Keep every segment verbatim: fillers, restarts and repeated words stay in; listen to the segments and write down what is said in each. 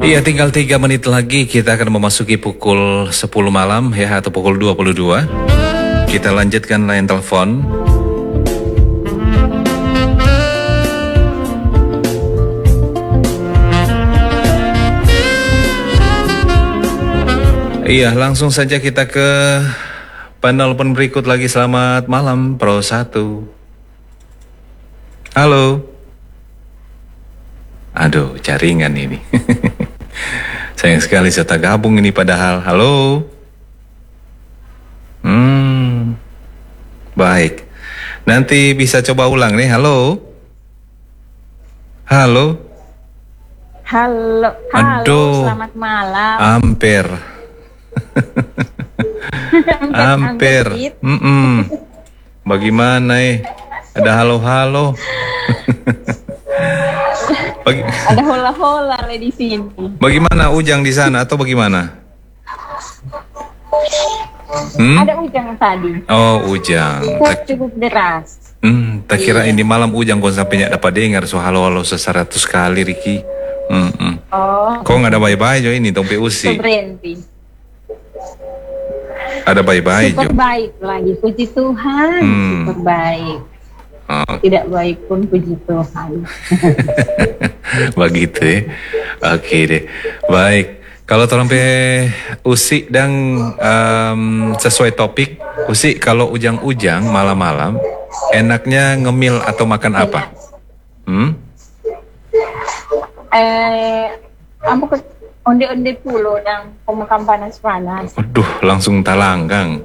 Iya, tinggal tiga menit lagi kita akan memasuki pukul sepuluh malam ya, atau pukul dua puluh dua. Kita lanjutkan line telepon. Iya, langsung saja kita ke penelpon berikut lagi. Selamat malam, Pro satu. Halo. Aduh, jaringan ini. Sayang sekali saya tak gabung ini padahal. Halo. Hmm. Baik. Nanti bisa coba ulang nih. Halo. Halo. Halo. Halo. Aduh. Selamat malam. Hampir. Hampir. Mm -mm. Bagaimana eh? Ada halo-halo. Bagi... Ada hola-hola di sini. Bagaimana Ujang di sana atau bagaimana? Hmm? Ada Ujang tadi. Oh, Ujang. Tak... Cukup deras. Hmm, tak kira iya. Ini malam Ujang kau sampai nyak dapat dengar so halo-halo seseratus kali Riki. Hmm, hmm. Oh. Kau nggak ada bye-bye jo ini tompe usi. Berhenti. Ada bye-bye jo. Super baik lagi, puji Tuhan. Hmm. Super baik. Oh. Tidak baik pun puji Tuhan. Begitu ya. Oke deh. Baik. Kalau terompe Usi dan um, sesuai topik, Usi kalau ujang-ujang malam-malam enaknya ngemil atau makan apa? Hmm? Eh, aku ke onde-onde pulo dan pemakan panas-panas. Aduh, langsung talanggang.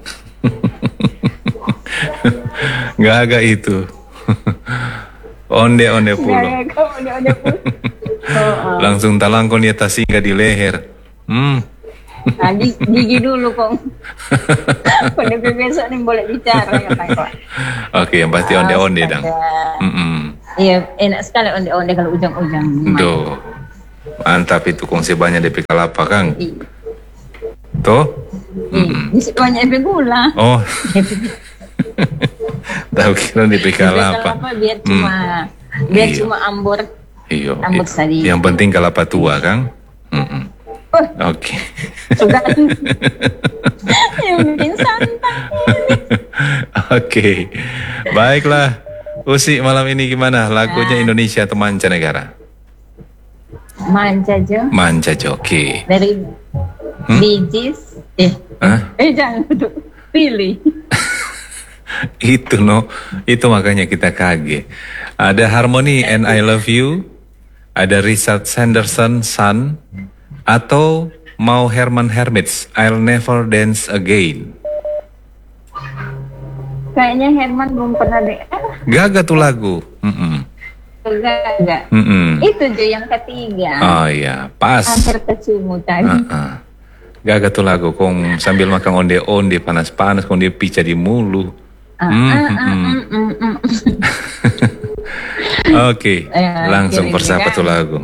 Nggak agak itu. Onde-onde pulo. Onde-onde pulo. Oh, oh. Langsung talangkon di atas singa di leher. Hmm. Nah, gigi dulu kong. Pada besok nih boleh bicara ya Pak. Oke, yang pasti onde-onde dong. Iya, enak sekali onde-onde kalau ujang-ujang. Duh, mantap itu kongsi banyak di Kalapa Kang. Iya. Tuh? Iya, di situ banyak epe gula. Oh. Tahu kira di Kalapa. Biar cuma, hmm. biar iyo. cuma ambur. Iyo. Ambur tadi. Yang penting Kalapa tua, Kang. Mm-mm. Oh. Oke. Sudah. Yang bikin santai. Oke. Baiklah. Usi malam ini gimana? Lagunya Indonesia atau mancanegara? Mancajo. Mancajo, oke. Okay. Dari hmm? Bee Gees. Eh. Hah? Eh jangan tuh. Pilih. Itu no, itu makanya kita kaget. Ada Harmony and I Love You, ada Richard Sanderson Sun, atau mau Herman Hermits I'll Never Dance Again. Kayaknya Herman belum pernah deh. Gaga tuh lagu. Mm-mm. Gaga. Mm-mm. Itu aja yang ketiga. Oh iya, pas. Hampir kecimu tadi. Uh-uh. Gaga tuh lagu, kong sambil makan onde-onde panas-panas, kong dia pica di mulu. Oke, langsung persiapan tuh lagu.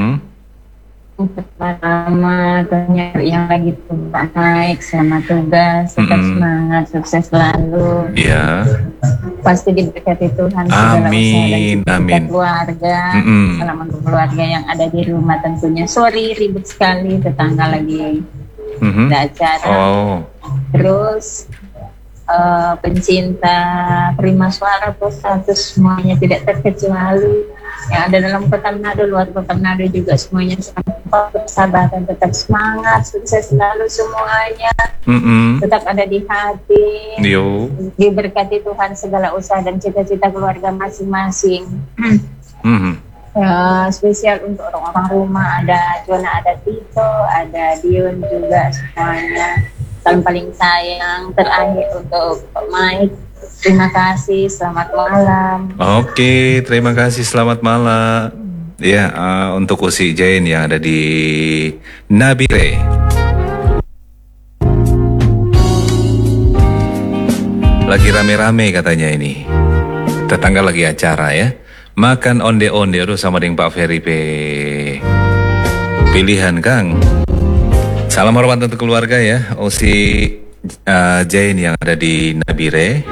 Pertama, nyari yang lagi tuh naik, selamat tugas, tetap mm-mm. semangat, sukses selalu. Iya. Pasti diberkati Tuhan. Amin, amin. Keluarga, mm-mm. selamat keluarga yang ada di rumah tentunya. Sorry, ribet sekali, tetangga lagi mm-hmm. ada acara. Oh. Terus uh, pencinta Prima Suara Pro satu semuanya tidak terkecuali. Yang ada dalam kota Manado, luar kota Manado juga semuanya selamat, persahabatan, tetap semangat, sukses selalu semuanya, mm-hmm. tetap ada di hati, Yo. diberkati Tuhan segala usaha dan cita-cita keluarga masing-masing. Mm-hmm. Ya, spesial untuk orang-orang rumah, ada Jona, ada Tito, ada Dion juga semuanya. Salam paling sayang terakhir untuk Mike. Terima kasih, selamat malam. Oke, terima kasih, selamat malam. Ya, uh, untuk Usi Jain yang ada di Nabire. Lagi rame-rame katanya ini. Tetangga lagi acara ya. Makan onde-onde aduh sama dengan Pak Ferry pe. Pilihan Kang. Salam hormat untuk keluarga ya. Usi uh, Jain yang ada di Nabire.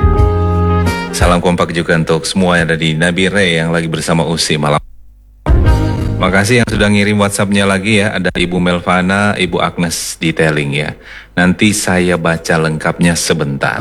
Salam kompak juga untuk semua yang ada di Nabire yang lagi bersama Usi malam. Makasih yang sudah ngirim WhatsApp-nya lagi ya. Ada Ibu Melvana, Ibu Agnes detailing ya. Nanti saya baca lengkapnya sebentar.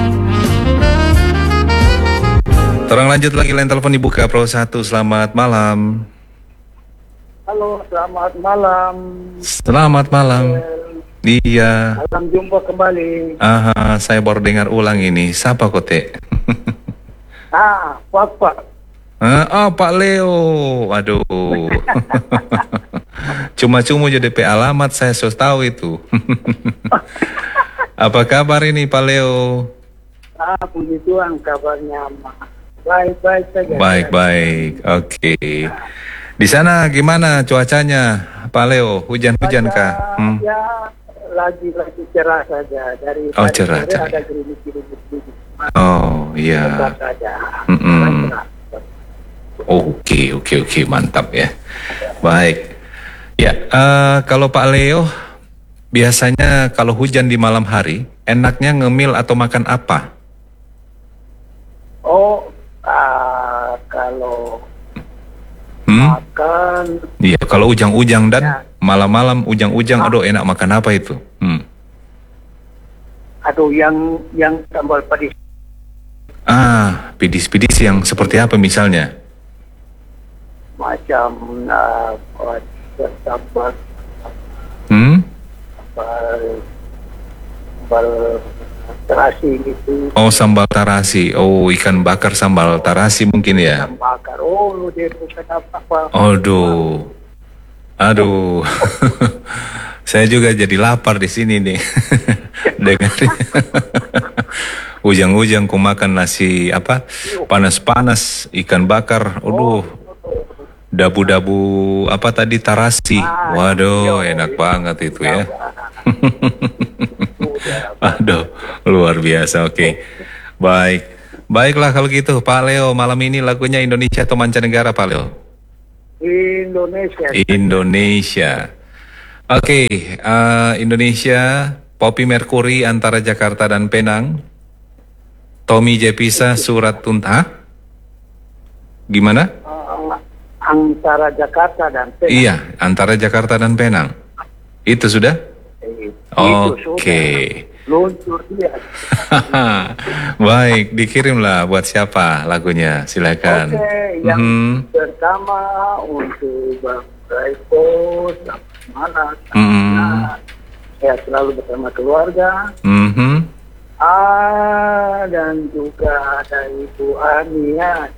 Terang lanjut lagi line telepon Ibu K Pro satu. Selamat malam. Halo, selamat malam. Selamat malam. Iya. Salam jumpa kembali. Aha, saya baru dengar ulang ini. Siapa kote? Ah, Pak Pak. Ah, oh, Pak Leo. Aduh. Cuma-cuma jadi P alamat saya sudah tahu itu. Apa kabar ini Pak Leo? Ah, puji Tuhan kabarnya baik-baik saja. Baik-baik. Oke. Okay. Di sana gimana cuacanya Pak Leo? Hujan-hujan kah? Hmm? Ya, lagi-lagi cerah saja. Dari oh, cerah, cerah. Ada gerimis-gerimis. Oh, iya. Mm -mm. Oke, oke, oke, mantap ya. Baik. Ya, uh, kalau Pak Leo, biasanya kalau hujan di malam hari, enaknya ngemil atau makan apa? Oh, uh, kalau hmm? makan. Iya, kalau ujang-ujang dan ya. malam-malam ujang-ujang, aduh enak makan apa itu? Hmm. Aduh, yang yang sambal pedis. Ah, pedis-pedis yang seperti apa misalnya? Macam uh, sambal, hmm? sambal, sambal terasi gitu. Oh, sambal tarasi. Oh, ikan bakar sambal tarasi mungkin ya? Ikan bakar. Oh, dia bukan apa-apa. Aduh, aduh. Saya juga jadi lapar di sini nih. Dengar. Ujang-ujang ku makan nasi apa? Panas-panas, ikan bakar. Aduh. Dabu-dabu apa tadi tarasi. Waduh, enak banget itu ya. Aduh, luar biasa. Oke. Okay. Baik. Baiklah kalau gitu, Pak Leo, malam ini lagunya Indonesia atau mancanegara, Pak Leo? Indonesia. Indonesia. Oke, okay, uh, Indonesia, Poppy Mercury antara Jakarta dan Penang. Tommy Jepisa Surat Tunta. Gimana? Antara Jakarta dan Penang. Iya, antara Jakarta dan Penang. Itu sudah? Eh, Oke. Okay. Luncur dia. Baik, dikirimlah buat siapa lagunya? Silakan. Oke, okay, yang mm-hmm. pertama untuk Bang Raiko, selamat malam. Mm-hmm. Saya selalu bersama keluarga. Mm-hmm. Ah, dan juga ada Ibu Ania.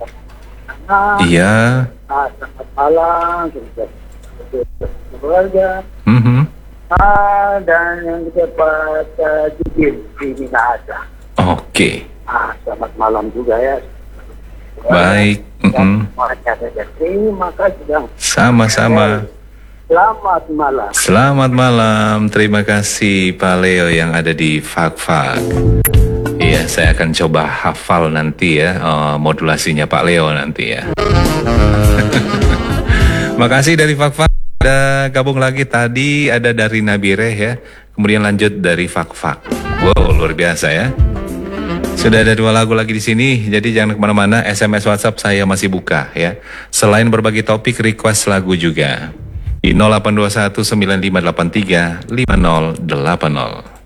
Iya. Ah, selamat malam, keluarga. Mm-hmm. Ah, dan yang keempat uh, Judin di Minahasa. Oke. Okay. Ah, selamat malam juga ya. Baik. Mm-hmm. Terima kasih bang. Sama-sama. Selamat malam. Selamat malam. Terima kasih Pak Leo yang ada di Fak-Fak. Iya, saya akan coba hafal nanti ya uh, modulasinya Pak Leo nanti ya. Makasih dari Fak-Fak. Ada gabung lagi tadi ada dari Nabireh ya. Kemudian lanjut dari Fak-Fak. Wow, luar biasa ya. Sudah ada dua lagu lagi di sini. Jadi jangan kemana-mana. S M S WhatsApp saya masih buka ya. Selain berbagi topik, request lagu juga di nol delapan dua satu sembilan lima delapan tiga lima nol delapan nol.